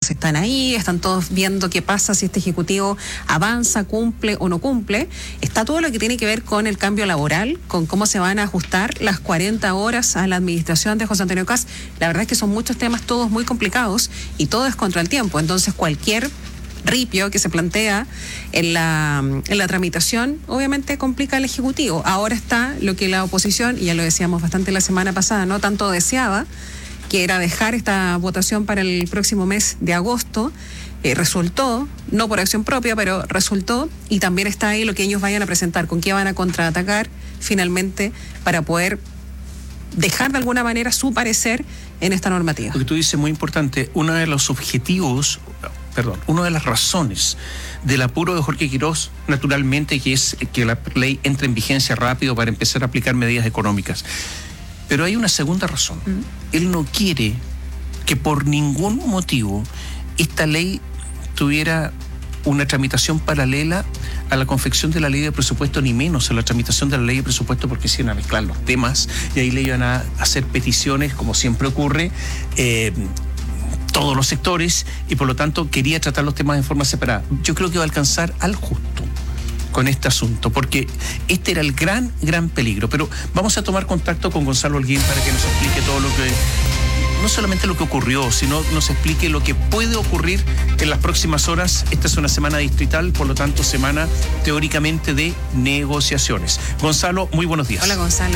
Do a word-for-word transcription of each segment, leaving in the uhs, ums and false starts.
datos están ahí, están todos viendo qué pasa si este Ejecutivo avanza, cumple o no cumple. Está todo lo que tiene que ver con el cambio laboral, con cómo se van a ajustar las cuarenta horas a la administración de José Antonio Kast. La verdad es que son muchos temas todos muy complicados y todo es contra el tiempo. Entonces cualquier ripio que se plantea en la, en la tramitación obviamente complica al Ejecutivo. Ahora está lo que la oposición, y ya lo decíamos bastante la semana pasada, no tanto deseaba, que era dejar esta votación para el próximo mes de agosto. Eh, resultó, no por acción propia, pero resultó, y también está ahí lo que ellos vayan a presentar, con qué van a contraatacar finalmente para poder dejar de alguna manera su parecer en esta normativa. Lo que tú dices es muy importante. Uno de los objetivos, perdón, una de las razones del apuro de Jorge Quirós, naturalmente, que es que la ley entre en vigencia rápido para empezar a aplicar medidas económicas. Pero hay una segunda razón. Mm. Él no quiere que por ningún motivo esta ley tuviera una tramitación paralela a la confección de la ley de presupuesto, ni menos a la tramitación de la ley de presupuesto, porque se iban a mezclar los temas y ahí le iban a hacer peticiones, como siempre ocurre, eh, todos los sectores, y por lo tanto quería tratar los temas en forma separada. Yo creo que va a alcanzar al justo con este asunto, porque este era el gran, gran peligro. Pero vamos a tomar contacto con Gonzalo Holguín para que nos explique todo lo que, no solamente lo que ocurrió, sino nos explique lo que puede ocurrir en las próximas horas. Esta es una semana distrital, por lo tanto, semana teóricamente de negociaciones. Gonzalo, muy buenos días. Hola, Gonzalo.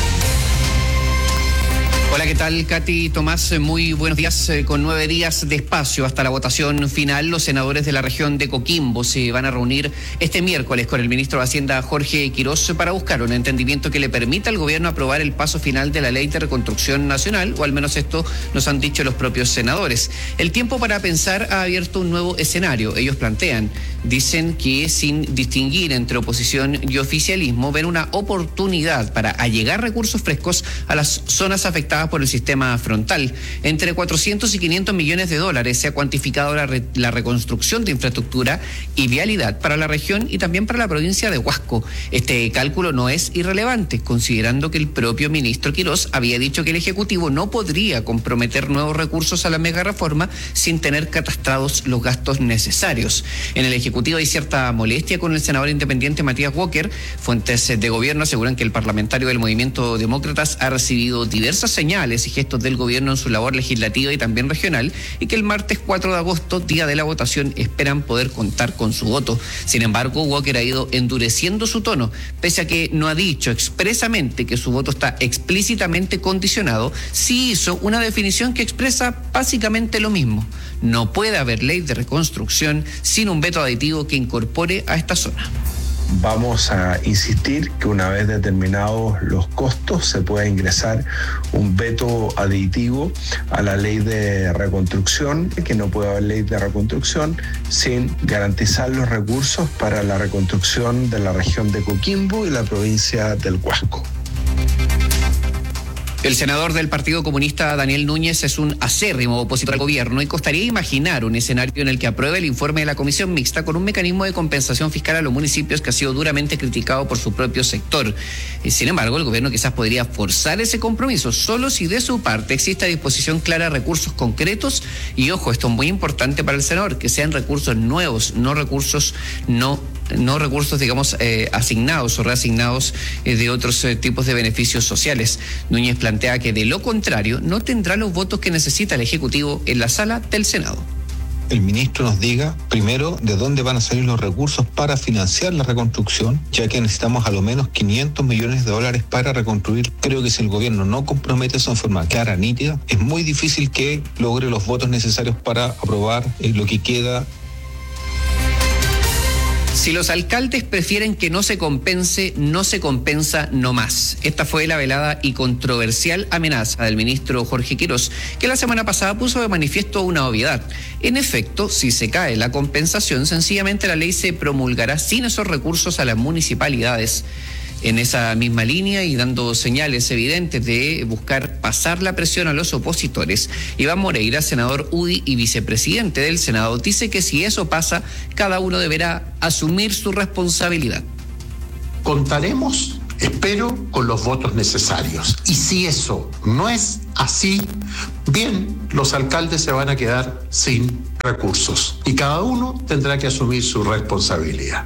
Hola, ¿qué tal, Katy? Tomás, muy buenos días. Con nueve días de espacio hasta la votación final, los senadores de la región de Coquimbo se van a reunir este miércoles con el ministro de Hacienda, Jorge Quirós, para buscar un entendimiento que le permita al gobierno aprobar el paso final de la Ley de Reconstrucción Nacional, o al menos esto nos han dicho los propios senadores. El tiempo para pensar ha abierto un nuevo escenario. Ellos plantean, dicen que sin distinguir entre oposición y oficialismo, ven una oportunidad para allegar recursos frescos a las zonas afectadas por el sistema frontal. Entre cuatrocientos y quinientos millones de dólares se ha cuantificado la, re, la reconstrucción de infraestructura y vialidad para la región y también para la provincia de Huasco. Este cálculo no es irrelevante, considerando que el propio ministro Quirós había dicho que el Ejecutivo no podría comprometer nuevos recursos a la mega reforma sin tener catastrados los gastos necesarios. En el Ejecutivo hay cierta molestia con el senador independiente Matías Walker. Fuentes de gobierno aseguran que el parlamentario del Movimiento Demócratas ha recibido diversas señales y gestos del gobierno en su labor legislativa y también regional, y que el martes cuatro de agosto, día de la votación, esperan poder contar con su voto. Sin embargo, Walker ha ido endureciendo su tono, pese a que no ha dicho expresamente que su voto está explícitamente condicionado. Sí hizo una definición que expresa básicamente lo mismo: no puede haber ley de reconstrucción sin un veto aditivo que incorpore a esta zona. Vamos a insistir que una vez determinados los costos se pueda ingresar un veto aditivo a la ley de reconstrucción, que no puede haber ley de reconstrucción sin garantizar los recursos para la reconstrucción de la región de Coquimbo y la provincia del Huasco. El senador del Partido Comunista, Daniel Núñez, es un acérrimo opositor al gobierno y costaría imaginar un escenario en el que apruebe el informe de la Comisión Mixta con un mecanismo de compensación fiscal a los municipios que ha sido duramente criticado por su propio sector. Sin embargo, el gobierno quizás podría forzar ese compromiso solo si de su parte existe a disposición clara recursos concretos y, ojo, esto es muy importante para el senador, que sean recursos nuevos, no recursos no no recursos, digamos, eh, asignados o reasignados eh, de otros eh, tipos de beneficios sociales. Núñez plantea que, de lo contrario, no tendrá los votos que necesita el Ejecutivo en la sala del Senado. El ministro nos diga, primero, de dónde van a salir los recursos para financiar la reconstrucción, ya que necesitamos a lo menos quinientos millones de dólares para reconstruir. Creo que si el gobierno no compromete eso en forma clara, nítida, es muy difícil que logre los votos necesarios para aprobar eh, lo que queda. Si los alcaldes prefieren que no se compense, no se compensa no más. Esta fue la velada y controversial amenaza del ministro Jorge Quirós, que la semana pasada puso de manifiesto una obviedad. En efecto, si se cae la compensación, sencillamente la ley se promulgará sin esos recursos a las municipalidades. En esa misma línea y dando señales evidentes de buscar pasar la presión a los opositores, Iván Moreira, senador U D I y vicepresidente del Senado, dice que si eso pasa, cada uno deberá asumir su responsabilidad. Contaremos, espero, con los votos necesarios. Y si eso no es así, bien, los alcaldes se van a quedar sin recursos y cada uno tendrá que asumir su responsabilidad.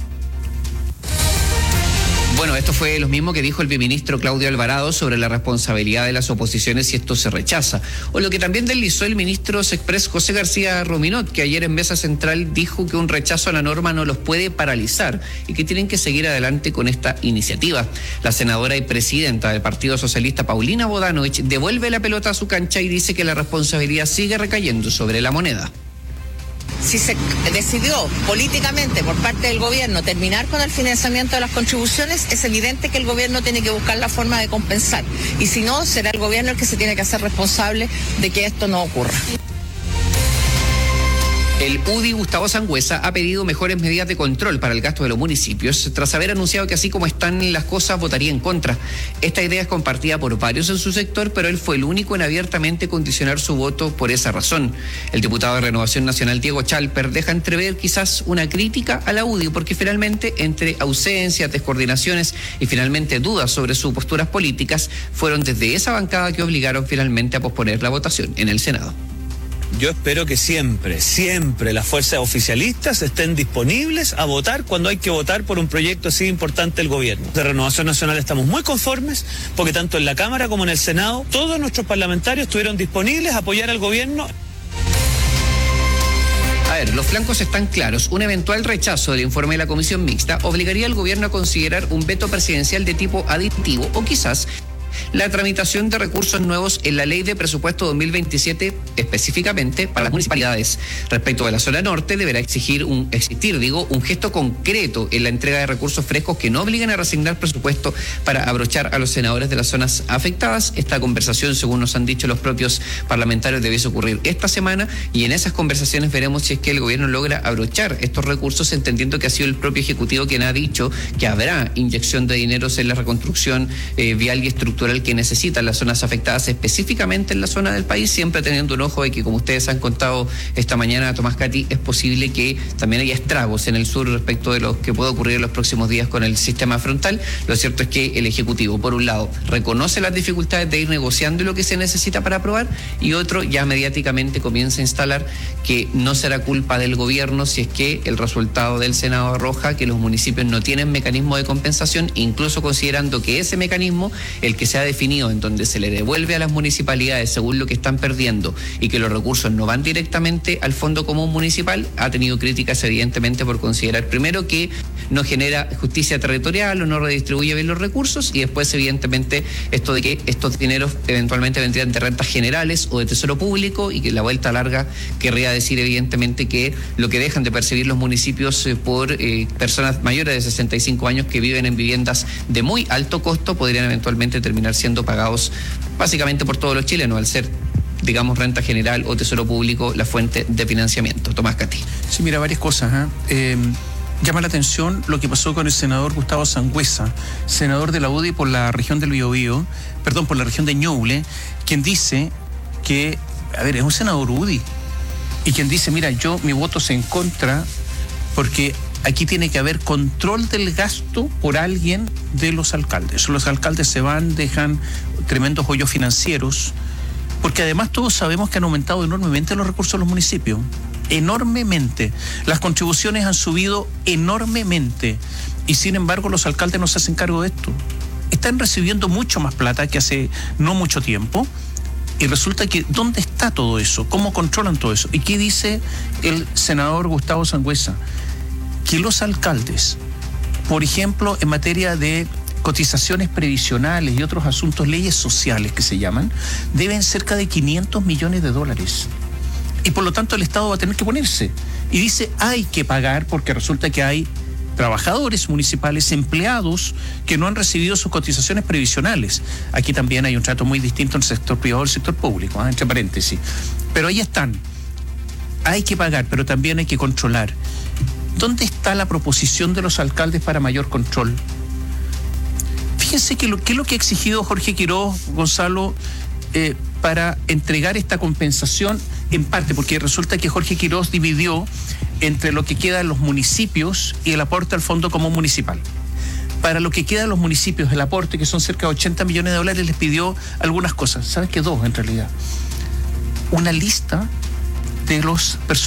Bueno, esto fue lo mismo que dijo el viceministro Claudio Alvarado sobre la responsabilidad de las oposiciones si esto se rechaza. O lo que también deslizó el ministro Sexpress José García Ruminot, que ayer en Mesa Central dijo que un rechazo a la norma no los puede paralizar y que tienen que seguir adelante con esta iniciativa. La senadora y presidenta del Partido Socialista, Paulina Bodanovich, devuelve la pelota a su cancha y dice que la responsabilidad sigue recayendo sobre la moneda. Si se decidió políticamente por parte del gobierno terminar con el financiamiento de las contribuciones, es evidente que el gobierno tiene que buscar la forma de compensar. Y si no, será el gobierno el que se tiene que hacer responsable de que esto no ocurra. El U D I Gustavo Sangüesa ha pedido mejores medidas de control para el gasto de los municipios, tras haber anunciado que así como están las cosas votaría en contra. Esta idea es compartida por varios en su sector, pero él fue el único en abiertamente condicionar su voto por esa razón. El diputado de Renovación Nacional, Diego Chalper, deja entrever quizás una crítica a la U D I, porque finalmente entre ausencias, descoordinaciones y finalmente dudas sobre sus posturas políticas, fueron desde esa bancada que obligaron finalmente a posponer la votación en el Senado. Yo espero que siempre, siempre las fuerzas oficialistas estén disponibles a votar cuando hay que votar por un proyecto así importante del gobierno. De Renovación Nacional estamos muy conformes porque tanto en la Cámara como en el Senado todos nuestros parlamentarios estuvieron disponibles a apoyar al gobierno. A ver, los flancos están claros. Un eventual rechazo del informe de la Comisión Mixta obligaría al gobierno a considerar un veto presidencial de tipo aditivo o quizás la tramitación de recursos nuevos en la Ley de Presupuesto dos mil veintisiete, específicamente para las municipalidades. Respecto de la zona norte, deberá exigir un, existir, digo, un gesto concreto en la entrega de recursos frescos que no obliguen a resignar presupuesto para abrochar a los senadores de las zonas afectadas. Esta conversación, según nos han dicho los propios parlamentarios, debiese ocurrir esta semana y en esas conversaciones veremos si es que el gobierno logra abrochar estos recursos, entendiendo que ha sido el propio Ejecutivo quien ha dicho que habrá inyección de dineros en la reconstrucción eh, vial y estructural que necesitan las zonas afectadas, específicamente en la zona del país, siempre teniendo un ojo de que, como ustedes han contado esta mañana, Tomás Cati, es posible que también haya estragos en el sur respecto de lo que puede ocurrir en los próximos días con el sistema frontal. Lo cierto es que el Ejecutivo, por un lado, reconoce las dificultades de ir negociando lo que se necesita para aprobar y otro, ya mediáticamente comienza a instalar que no será culpa del gobierno si es que el resultado del Senado arroja que los municipios no tienen mecanismo de compensación, incluso considerando que ese mecanismo, el que se ha definido en donde se le devuelve a las municipalidades según lo que están perdiendo y que los recursos no van directamente al Fondo Común Municipal, ha tenido críticas evidentemente por considerar primero que no genera justicia territorial o no redistribuye bien los recursos y después evidentemente esto de que estos dineros eventualmente vendrían de rentas generales o de tesoro público y que la vuelta larga querría decir evidentemente que lo que dejan de percibir los municipios eh, por eh, personas mayores de sesenta y cinco años que viven en viviendas de muy alto costo podrían eventualmente terminar siendo pagados básicamente por todos los chilenos al ser, digamos, renta general o tesoro público la fuente de financiamiento. Tomás Cati. Sí, mira, varias cosas. ¿eh? Eh, llama la atención lo que pasó con el senador Gustavo Sangüesa, senador de la U D I por la región del Biobío, perdón, por la región de Ñuble, quien dice que, a ver, es un senador U D I, y quien dice, mira, yo, mi voto es en contra porque aquí tiene que haber control del gasto por alguien de los alcaldes. Los alcaldes se van, dejan tremendos hoyos financieros, porque además todos sabemos que han aumentado enormemente los recursos de los municipios. Enormemente. Las contribuciones han subido enormemente. Y sin embargo los alcaldes no se hacen cargo de esto. Están recibiendo mucho más plata que hace no mucho tiempo. Y resulta que, ¿dónde está todo eso? ¿Cómo controlan todo eso? ¿Y qué dice el senador Gustavo Sangüesa? Que los alcaldes, por ejemplo, en materia de cotizaciones previsionales y otros asuntos, leyes sociales que se llaman, deben cerca de quinientos millones de dólares. Y por lo tanto el Estado va a tener que ponerse. Y dice, hay que pagar porque resulta que hay trabajadores municipales, empleados que no han recibido sus cotizaciones previsionales. Aquí también hay un trato muy distinto en el sector privado y el sector público, ¿eh? entre paréntesis. Pero ahí están. Hay que pagar, pero también hay que controlar. ¿Dónde está la proposición de los alcaldes para mayor control? Fíjense que lo que es lo que ha exigido Jorge Quiroz, Gonzalo, eh, para entregar esta compensación en parte, porque resulta que Jorge Quiroz dividió entre lo que queda en los municipios y el aporte al Fondo Común Municipal. Para lo que queda en los municipios, el aporte, que son cerca de ochenta millones de dólares, les pidió algunas cosas. ¿Sabes qué? Dos, en realidad. Una lista de los personas